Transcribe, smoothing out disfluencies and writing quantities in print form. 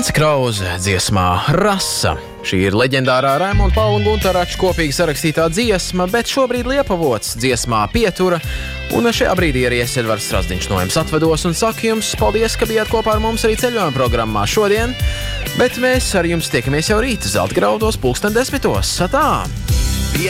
Ants Krauze dziesmā Rasa. Šī ir leģendārā Raimonda Paula un Gunta Rača kopīgi sarakstītā dziesma, bet šobrīd Liepavots dziesmā pietura. Un šajā brīdī arī es, Edvards Strazdiņš, no jums atvedos un saku jums paldies, ka bijāt kopā ar mums arī ceļojuma programmā šodien. Bet mēs ar jums tiekamies jau rīt Zeltgraudos 10:00. Atā!